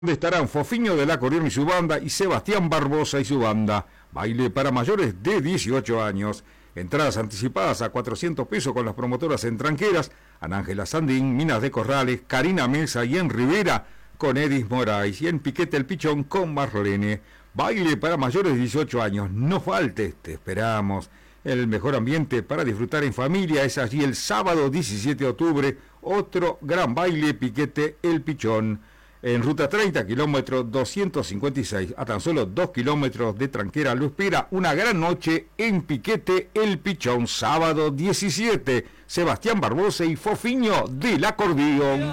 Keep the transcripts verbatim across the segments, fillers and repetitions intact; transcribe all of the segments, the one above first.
donde estarán Fofiño del Acordeón y su banda y Sebastián Barbosa y su banda. Baile para mayores de dieciocho años. Entradas anticipadas a cuatrocientos pesos con las promotoras en Tranqueras, Anángela Sandín, Minas de Corrales, Karina Mesa y en Rivera con Edis Moraes y en Piquete el Pichón con Marlene. Baile para mayores de dieciocho años. No faltes, te esperamos. El mejor ambiente para disfrutar en familia es allí el sábado diecisiete de octubre. Otro gran baile, Piquete el Pichón. En ruta treinta, kilómetro doscientos cincuenta y seis, a tan solo dos kilómetros de Tranquera, lo espera una gran noche en Piquete el Pichón, sábado diecisiete. Sebastián Barbosa y Fofiño del Acordeón.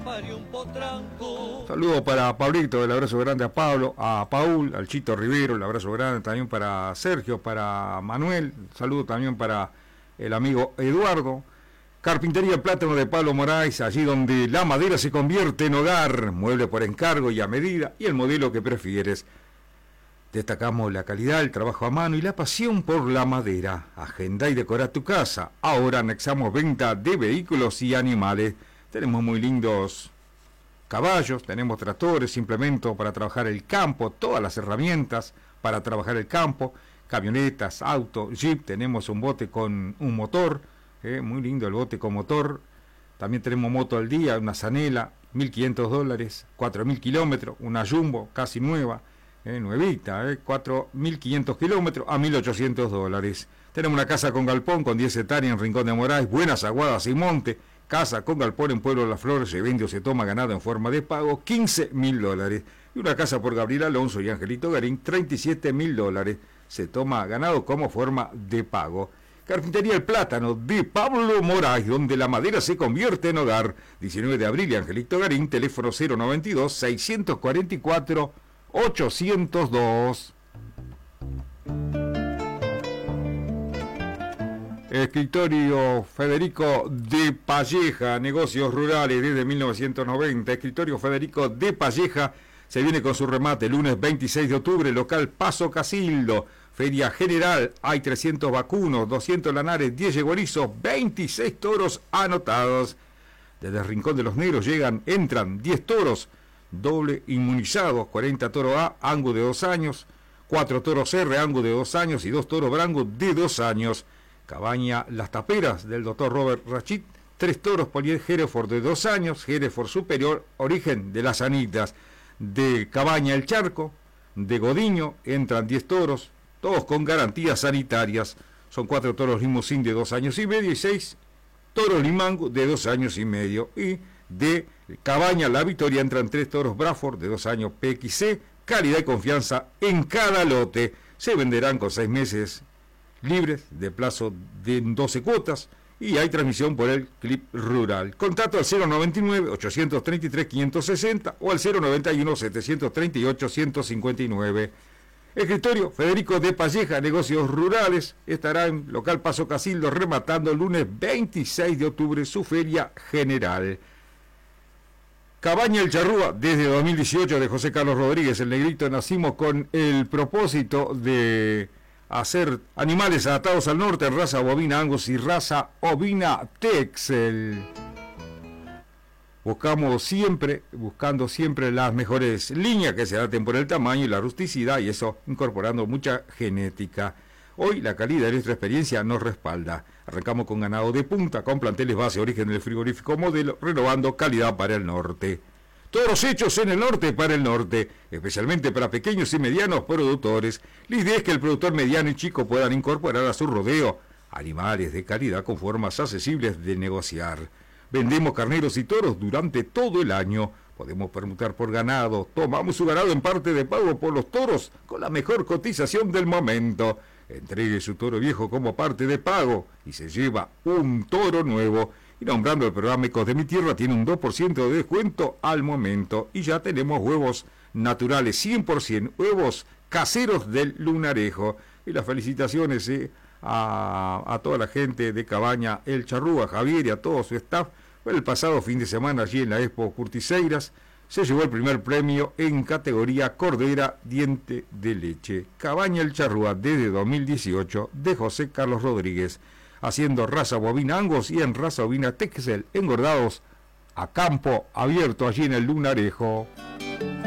Saludos para Pablito, el abrazo grande a Pablo, a Paul, al Chito Rivero, el abrazo grande también para Sergio, para Manuel, saludo también para el amigo Eduardo. Carpintería Plátano de Pablo Moraes, allí donde la madera se convierte en hogar, mueble por encargo y a medida y el modelo que prefieres. Destacamos la calidad, el trabajo a mano y la pasión por la madera. Agenda y decora tu casa. Ahora anexamos venta de vehículos y animales. Tenemos muy lindos caballos, tenemos tractores, implementos para trabajar el campo, todas las herramientas para trabajar el campo, camionetas, autos, jeep, tenemos un bote con un motor. Eh, muy lindo el bote con motor. También tenemos moto al día, una Zanela, mil quinientos dólares, cuatro mil kilómetros, una Jumbo casi nueva, eh, nuevita, eh, cuatro mil quinientos kilómetros a mil ochocientos dólares. Tenemos una casa con galpón con diez hectáreas en Rincón de Moraes, buenas aguadas y monte. Casa con galpón en Pueblo de las Flores, se vende o se toma ganado en forma de pago, quince mil dólares. Y una casa por Gabriel Alonso y Angelito Garín, treinta y siete mil dólares, se toma ganado como forma de pago. Carpintería El Plátano de Pablo Moraes, donde la madera se convierte en hogar. diecinueve de abril y Angelito Garín, teléfono cero noventa y dos, seiscientos cuarenta y cuatro, ochocientos dos. Escritorio Federico de Palleja, negocios rurales desde mil novecientos noventa. Escritorio Federico de Palleja se viene con su remate lunes veintiséis de octubre, local Paso Casildo. Feria general, hay trescientos vacunos, doscientos lanares, diez yeguerizos, veintiséis toros anotados. Desde Rincón de los Negros llegan, entran diez toros, doble inmunizados, cuarenta toros A, angus de dos años, cuatro toros R, angus de dos años y dos toros brangus de dos años. Cabaña Las Taperas del doctor Robert Rachid, tres toros Polier Hereford de dos años, Hereford superior, origen de las Anitas. De Cabaña El Charco, de Godiño, entran diez toros, todos con garantías sanitarias. Son cuatro toros limusín de dos años y medio y seis toros limango de dos años y medio. Y de Cabaña La Victoria entran tres toros Braford de dos años P X C, calidad y confianza en cada lote. Se venderán con seis meses libres de plazo de doce cuotas y hay transmisión por el Clip Rural. Contacto al cero noventa y nueve, ochocientos treinta y tres, quinientos sesenta o al cero noventa y uno, setecientos treinta y ocho, ciento cincuenta y nueve. Escritorio Federico de Palleja, negocios rurales, estará en local Paso Casildo rematando el lunes veintiséis de octubre su feria general. Cabaña El Charrúa, desde dos mil dieciocho, de José Carlos Rodríguez, el Negrito. Nacimos con el propósito de hacer animales adaptados al norte, raza bovina Angus y raza ovina Texel. Buscamos siempre, buscando siempre las mejores líneas que se adapten por el tamaño y la rusticidad, y eso incorporando mucha genética. Hoy la calidad de nuestra experiencia nos respalda. Arrancamos con ganado de punta, con planteles base, origen del frigorífico modelo, renovando calidad para el norte. Todos hechos en el norte para el norte, especialmente para pequeños y medianos productores. La idea es que el productor mediano y chico puedan incorporar a su rodeo animales de calidad con formas accesibles de negociar. Vendemos carneros y toros durante todo el año. Podemos permutar por ganado. Tomamos su ganado en parte de pago por los toros con la mejor cotización del momento. Entregue su toro viejo como parte de pago y se lleva un toro nuevo. Y nombrando el programa Ecos de mi Tierra, tiene un dos por ciento de descuento al momento. Y ya tenemos huevos naturales, cien por ciento, huevos caseros del Lunarejo. Y las felicitaciones eh, a, a toda la gente de Cabaña El Charrúa, a Javier y a todo su staff. El pasado fin de semana allí en la Expo Curtiseiras se llevó el primer premio en categoría Cordera Diente de Leche. Cabaña El Charrúa desde dos mil dieciocho de José Carlos Rodríguez, haciendo raza bovina Angus y en raza bovina Texel, engordados a campo abierto allí en el Lunarejo.